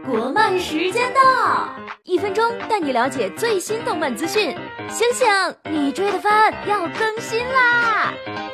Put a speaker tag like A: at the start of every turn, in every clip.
A: 国漫时间到，1分钟带你了解最新动漫资讯。醒醒，你追的番要更新啦！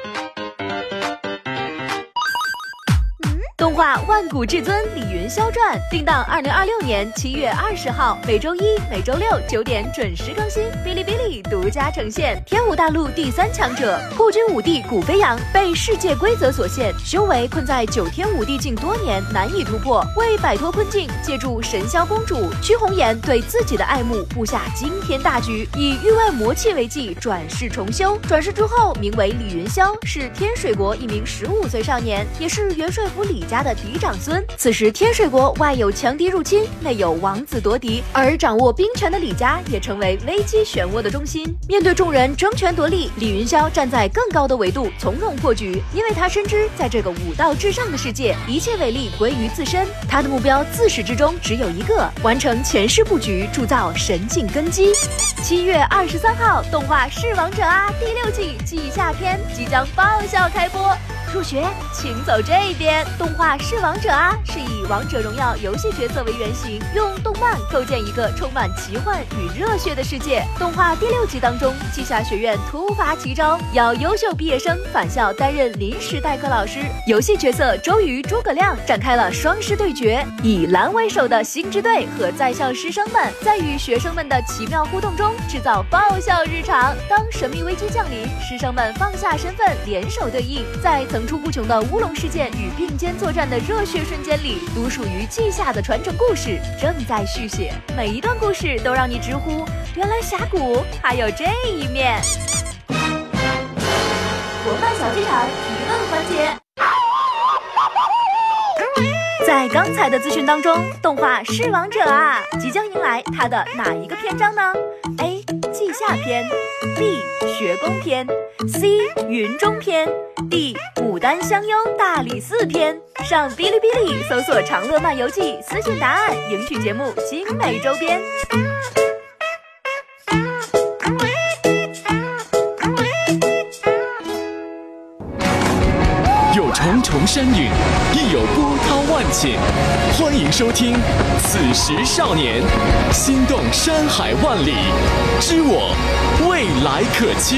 A: 动画《万古至尊李云霄传》定档2026年7月20号，每周一、每周六9点准时更新。哔哩哔哩独家呈现。天武大陆第3强者破军武帝古飞扬被世界规则所限，修为困在9天武帝境多年，难以突破。为摆脱困境，借助神霄公主屈红颜对自己的爱慕，布下惊天大局，以域外魔气为计，转世重修。转世之后，名为李云霄，是天水国一名15岁少年，也是元帅府李家的嫡长孙。此时天水国外有强敌入侵，内有王子夺嫡，而掌握兵权的李家也成为危机漩涡的中心。面对众人争权夺利，李云霄站在更高的维度从容破局，因为他深知在这个武道至上的世界，一切伟力归于自身。他的目标自始至终只有一个，完成前世布局，铸造神境根基。7月23号，动画《是王者啊》第6季季夏篇即将爆笑开播。入学请走这边。动画《是王者啊》是以王者荣耀游戏角色为原型，用动漫构建一个充满奇幻与热血的世界。动画第6集当中，季夏学院突发奇招，要优秀毕业生返校担任临时代课老师。游戏角色周瑜、诸葛亮展开了双师对决，以蓝为首的星之队和在校师生们在与学生们的奇妙互动中制造爆笑日常。当神秘危机降临，师生们放下身份，联手对应，在层出不穷的乌龙事件与并肩作战的热血瞬间里，独属于季夏的传承故事正在续写。每一段故事都让你直呼，原来峡谷还有这一面。国漫小剧场提问环节。在刚才的资讯当中，动画《是王者啊》即将迎来它的哪一个篇章呢？ A. 季夏篇， B. 学宫篇， C. 云中篇， D. 牡丹香幽大理寺篇。上哔哩哔哩搜索长乐漫游记，私信答案，赢取节目精美周边。
B: 有重重山岭，亦有波涛万顷。欢迎收听《此时少年》，心动山海万里，知我未来可期。